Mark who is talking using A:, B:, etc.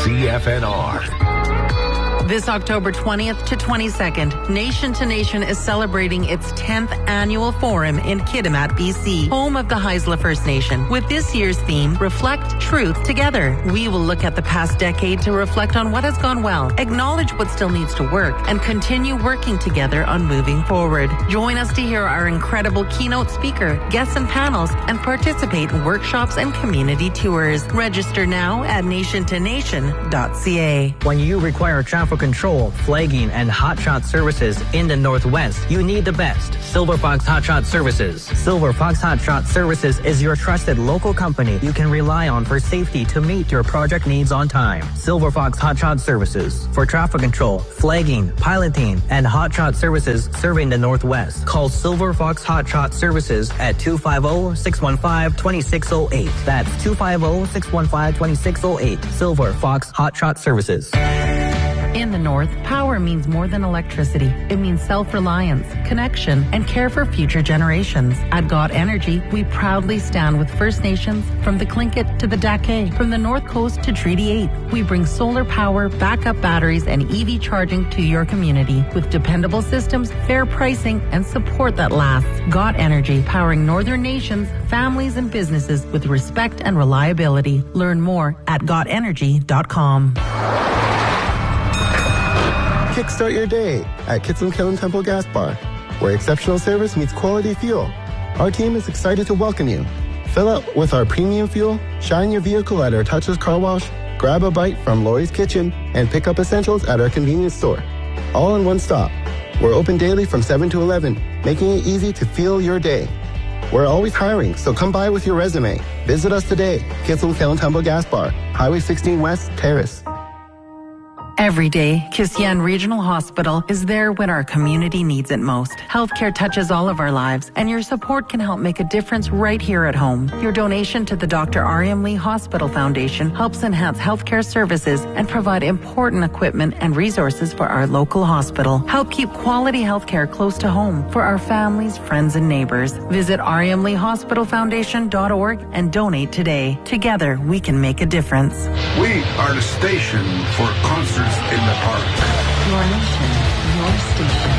A: CFNR.
B: This October 20th to 22nd, Nation to Nation is celebrating its 10th annual forum in Kitimat, BC, home of the Haisla First Nation. With this year's theme, Reflect Truth Together. We will look at the past decade to reflect on what has gone well, acknowledge what still needs to work, and continue working together on moving forward. Join us to hear our incredible keynote speaker, guests and panels, and participate in workshops and community tours. Register now at nationtonation.ca.
C: When you require traffic control, flagging, and hotshot services in the Northwest, you need the best. Silver Fox Hotshot Services. Silver Fox Hotshot Services is your trusted local company you can rely on for safety to meet your project needs on time. Silver Fox Hotshot Services. For traffic control, flagging, piloting, and hotshot services serving the Northwest. Call Silver Fox Hotshot Services at 250-615-2608. That's 250-615-2608. Silver Fox Hotshot Services.
B: In the North, power means more than electricity. It means self-reliance, connection, and care for future generations. At God Energy, we proudly stand with First Nations from the Tlingit to the Dake, from the North Coast to Treaty 8. We bring solar power, backup batteries, and EV charging to your community with dependable systems, fair pricing, and support that lasts. God Energy, powering Northern nations, families, and businesses with respect and reliability. Learn more at godenergy.com.
D: Kickstart your day at Kitsilum Kiln Temple Gas Bar, where exceptional service meets quality fuel. Our team is excited to welcome you. Fill up with our premium fuel, shine your vehicle at our touchless car wash, grab a bite from Lori's Kitchen, and pick up essentials at our convenience store. All in one stop. We're open daily from 7 to 11, making it easy to fuel your day. We're always hiring, so come by with your resume. Visit us today, Kitsilum Kiln Temple Gas Bar, Highway 16 West, Terrace.
B: Every day, Kisiyan Regional Hospital is there when our community needs it most. Healthcare touches all of our lives, and your support can help make a difference right here at home. Your donation to the Dr. R.M. Lee Hospital Foundation helps enhance healthcare services and provide important equipment and resources for our local hospital. Help keep quality healthcare close to home for our families, friends, and neighbors. Visit rmleehospitalfoundation.org and donate today. Together, we can make a difference.
A: We are the station for concerts in the park.
B: Your nation, your station.